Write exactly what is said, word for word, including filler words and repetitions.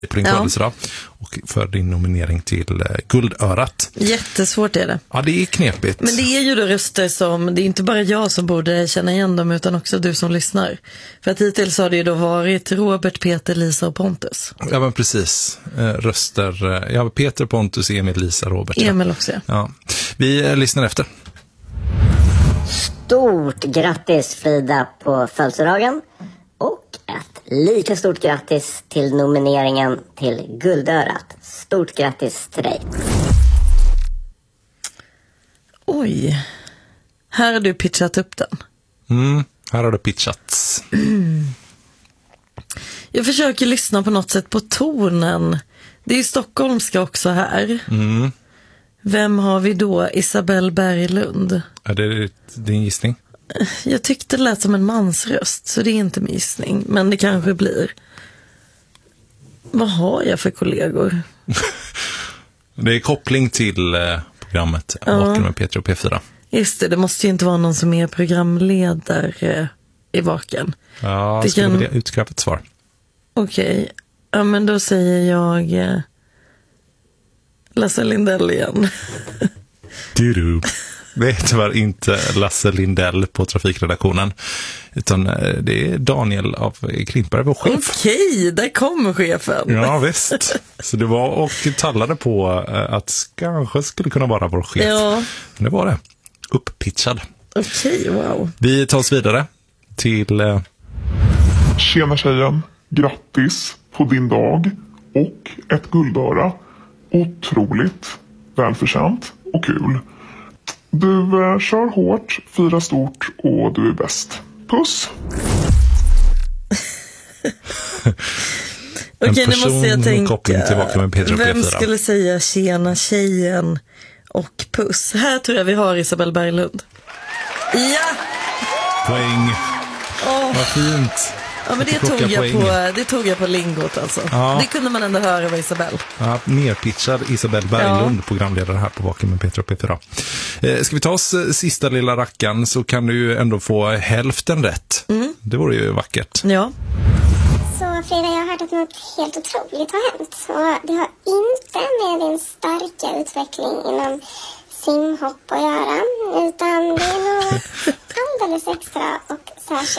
på din födelsedag och för din nominering till eh, Guldörat. Jättesvårt är det. Ja, det är knepigt. Men det är ju då röster som, det är inte bara jag som borde känna igen dem utan också du som lyssnar. För att hittills har det ju då varit Robert, Peter, Lisa och Pontus. Ja, men precis. Eh, röster, eh, ja, Peter, Pontus, Emil, Lisa, Robert. Emil ja. också. Ja. Vi eh, lyssnar efter. Stort grattis Frida på födelsedagen. Och ett lika stort grattis till nomineringen till Guldörat. Stort grattis till dig. Oj. Här har du pitchat upp den. Mm, här har det pitchats. Mm. Jag försöker lyssna på något sätt på tonen. Det är ju stockholmska också här. Mm. Vem har vi då? Isabelle Berglund. Är det din gissning? Jag tyckte det lät som en mansröst, så det är inte min gissning. Men det kanske blir. Vad har jag för kollegor? Det är koppling till eh, programmet Ja. Vaken med Peter och P fyra. Just det, det måste ju inte vara någon som är programledare i Vaken. Ja, det skulle kan... vilja utkräva ett svar. Okej, okay. Ja men då säger jag eh, Lasse Lindell igen. Du. Det är tyvärr inte Lasse Lindell på trafikredaktionen, utan det är Daniel av Klintberg, vår chef. Okej, där kommer chefen. Ja visst. Så det var och tallade på att kanske skulle kunna vara vår chef. Ja. Men det var det. Upppitchad. Okej, wow. Vi tar oss vidare till... Tjena tjejen, grattis på din dag och ett guldöra. Otroligt välförtjänt och kul. Du eh, kör hårt, fira stort och du är bäst. Puss! Okej, nu måste jag tänka. Koppling till Vaken med Peter och Vem P fyra. skulle säga tjena tjejen och puss? Här tror jag vi har Isabelle Berglund. Ja! Poäng. Oh. Vad fint. Ja, men det tog, jag på, det tog jag på lingot alltså. Ja. Det kunde man ändå höra av Isabelle. Ja, nerpitchad Isabelle Berglund, ja. Programledare här på Vaken med Peter och P fyra. Eh, ska vi ta oss eh, sista lilla rackan, så kan du ju ändå få hälften rätt. Mm. Det vore ju vackert. Ja. Så Frida, jag har hört att något helt otroligt har hänt. Och det har inte med din starka utveckling inom simhopp att göra. Utan det är något alldeles extra och särskilt.